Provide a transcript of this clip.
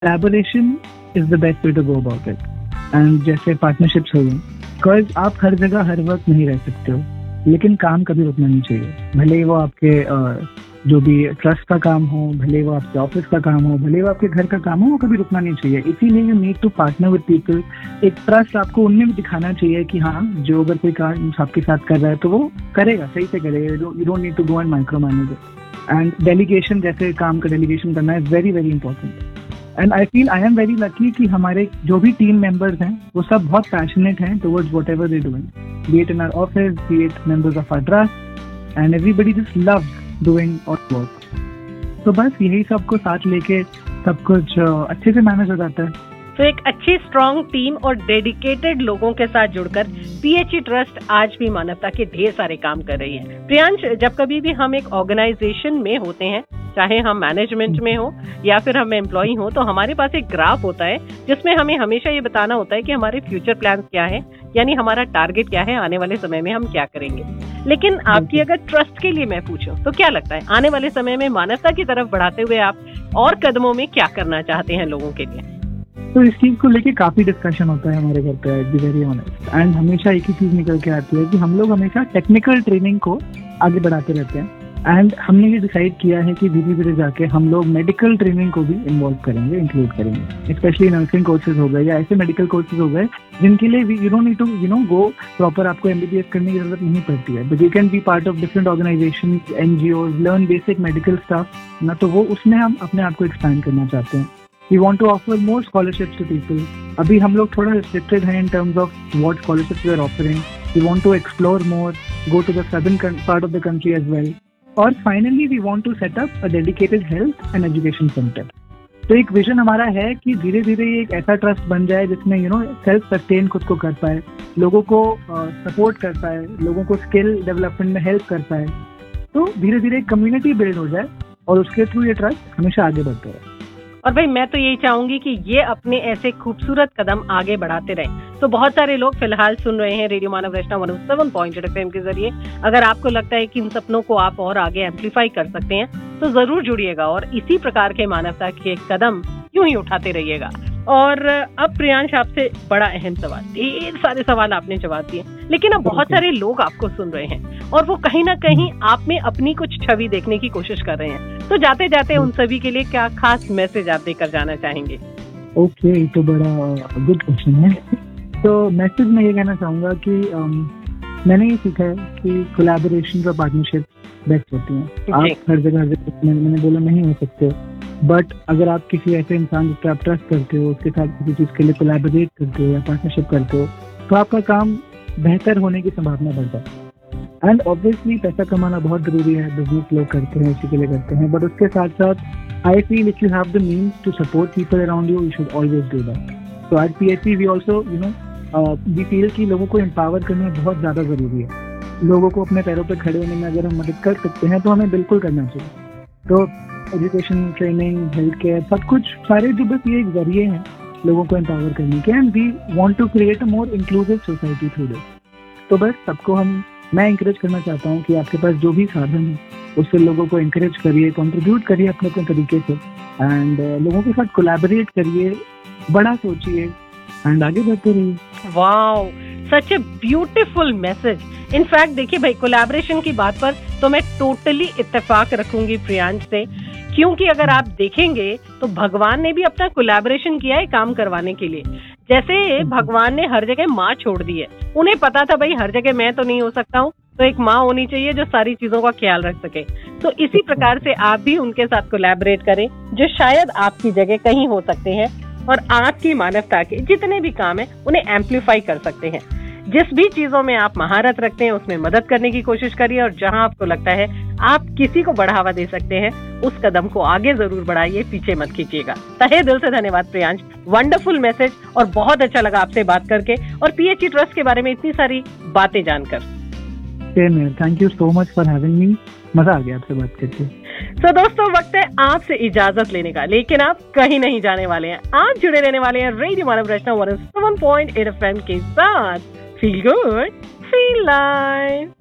Collaboration is the best way to go about it. And जैसे partnerships हो गई, because आप हर जगह हर वक्त नहीं रह सकते हो, लेकिन काम कभी रुकना नहीं चाहिए। भले ही वो आपके जो भी ट्रस्ट का काम हो, भले वो आपके ऑफिस का काम हो, भले वो आपके घर का काम हो, वो कभी रुकना नहीं चाहिए। इसीलिए you need to partner with people. एक ट्रस्ट आपको उनमें भी दिखाना चाहिए कि हाँ, जो अगर कोई काम आपके साथ कर रहा है तो वो करेगा, सही से करेगा। You don't need to go and micro manage it. And delegation, जैसे काम का डेलीगेशन करना is very very important. And I feel I am very lucky कि हमारे जो भी टीम मेंबर्स हैं वो सब बहुत पैशनेट हैं towards whatever they doing, B it in our office, B it members of our trust, and everybody just loves doing our work. तो बस यही सबको साथ लेके सब कुछ अच्छे से मैनेज हो जाता है। तो एक अच्छी स्ट्रॉन्ग टीम और डेडिकेटेड लोगों के साथ जुड़कर पीएचई ट्रस्ट आज भी मानवता के ढेर सारे काम कर रही है। प्रियांश, जब कभी भी हम एक ऑर्गेनाइजेशन में होते हैं, चाहे हम मैनेजमेंट में हो या फिर हम एम्प्लॉई हो, तो हमारे पास एक ग्राफ होता है जिसमें हमें हमेशा ये बताना होता है कि हमारे फ्यूचर प्लान्स क्या है, यानी हमारा टारगेट क्या है, आने वाले समय में हम क्या करेंगे। लेकिन आपकी अगर ट्रस्ट के लिए मैं पूछूं तो क्या लगता है, आने वाले समय में मानवता की तरफ बढ़ाते हुए आप और कदमों में क्या करना चाहते हैं लोगों के लिए? तो इस चीज को लेके काफी डिस्कशन होता है हमारे घर पे, to be very honest. And हमेशा एक ही चीज निकल के आती है कि हम लोग हमेशा टेक्निकल ट्रेनिंग को आगे बढ़ाते रहते हैं। एंड हमने ये डिसाइड किया है कि धीरे धीरे जाके हम लोग मेडिकल ट्रेनिंग को भी इन्वॉल्व करेंगे, इंक्लूड करेंगे। स्पेशली नर्सिंग कोर्सेज हो गए या ऐसे मेडिकल कोर्सेज हो गए जिनके लिए you don't need to go proper, आपको एमबीबीएस करने की जरूरत नहीं पड़ती है, but you can be part of different organisation, NGO, learn basic medical staff ना। तो वो उसमें हम अपने आप को एक्सपैंड करना चाहते हैं। We want to offer more scholarships to people. अभी हम लोग थोड़ा restricted हैं in terms of what scholarships we are offering. We want to explore more, go to the southern part of the country as well. और finally we want to set up a dedicated health and education center. तो एक vision हमारा है कि धीरे धीरे एक ऐसा ट्रस्ट बन जाए जिसमें सेल्फ सस्टेन खुद को कर पाए, लोगों को सपोर्ट कर पाए, लोगों को स्किल डेवलपमेंट में हेल्प कर पाए। तो धीरे धीरे एक कम्युनिटी बिल्ड हो जाए और उसके थ्रू ये ट्रस्ट हमेशा आगे बढ़ता रहे। और भाई, मैं तो यही चाहूंगी कि ये अपने ऐसे खूबसूरत कदम आगे बढ़ाते रहे। तो बहुत सारे लोग फिलहाल सुन रहे हैं रेडियो मानव वैष्णव 107.8 FM के जरिए। अगर आपको लगता है कि इन सपनों को आप और आगे एम्पलीफाई कर सकते हैं तो जरूर जुड़िएगा और इसी प्रकार के मानवता के कदम यूं ही उठाते रहिएगा। और अब प्रियांश, आपसे बड़ा अहम सवाल, ढेर सारे सवाल आपने जवाब दिए, लेकिन अब बहुत सारे लोग आपको सुन रहे हैं और वो कहीं ना कहीं आप में अपनी कुछ छवि देखने की कोशिश कर रहे हैं। तो जाते जाते उन सभी के लिए क्या खास मैसेज आप देकर जाना चाहेंगे? ओके, तो बड़ा गुड क्वेश्चन है। तो मैसेज मैं ये कहना चाहूंगा कि मैंने ये सीखा है कि कोलैबोरेशन और पार्टनरशिप बेस्ट होती हैं। आप हर जगह मैंने बोला नहीं हो सकते, बट अगर आप किसी ऐसे इंसान जिससे आप ट्रस्ट करते हो, उसके साथ किसी चीज के लिए कोलैबोरेट करते हो या पार्टनरशिप करते हो, तो आपका काम बेहतर होने की संभावना बढ़ जाती है। एंड ऑब्वियसली पैसा कमाना बहुत जरूरी है, बिजनेस लोग करते हैं, इसी के लिए करते हैं, बट उसके साथ साथ I feel if you have the means to support people around you, you should always do that. तो eight PHE we also we feel कि लोगों को एम्पावर करना बहुत ज्यादा जरूरी है। लोगों को अपने पैरों पर खड़े होने में अगर हम मदद कर सकते हैं तो हमें बिल्कुल करना चाहिए। तो एजुकेशन, ट्रेनिंग, हेल्थ केयर, सब कुछ सारे जो बस ये एक जरिए हैं लोगों को एम्पावर करने के। And we want to create a more inclusive society through this. तो बस सबको मैं इंकरेज करना चाहता हूँ कि आपके पास जो भी साधन है उससे लोगों को इंकरेज करिए, कंट्रीब्यूट करिए अपने अपने तरीके से, एंड लोगों के साथ कोलैबोरेट करिए, बड़ा सोचिए एंड आगे बढ़ते रहिए। Wow, such a beautiful message. In fact देखिए भाई, कोलैबोरेशन की बात पर तो मैं टोटली इत्तेफाक रखूंगी प्रियांश से, क्योंकि अगर आप देखेंगे तो भगवान ने भी अपना कोलैबोरेशन किया है काम करवाने के लिए। जैसे भगवान ने हर जगह माँ छोड़ दी है, उन्हें पता था भाई हर जगह मैं तो नहीं हो सकता हूँ, तो एक माँ होनी चाहिए जो सारी चीजों का ख्याल रख सके। तो इसी प्रकार से आप भी उनके साथ कोलैबोरेट करें जो शायद आपकी जगह कहीं हो सकते हैं और आपकी मानवता के जितने भी काम है उन्हें एम्पलीफाई कर सकते हैं। जिस भी चीजों में आप महारत रखते हैं उसमें मदद करने की कोशिश करिए, और जहां आपको लगता है आप किसी को बढ़ावा दे सकते हैं उस कदम को आगे जरूर बढ़ाइए, पीछे मत खींचिएगा। तहे दिल से धन्यवाद प्रियांश, वंडरफुल मैसेज, और बहुत अच्छा लगा आपसे बात करके और पीएचई ट्रस्ट के बारे में इतनी सारी बातें जानकर। Thank you so much for having me, मजा आ गया आपसे बात करके। तो दोस्तों, वक्त है आपसे इजाजत लेने का, लेकिन आप कहीं नहीं जाने वाले हैं। आप जुड़े रहने वाले हैं रेडियो मानव वैष्णव 107.8 FM के साथ। Feel good, feel live.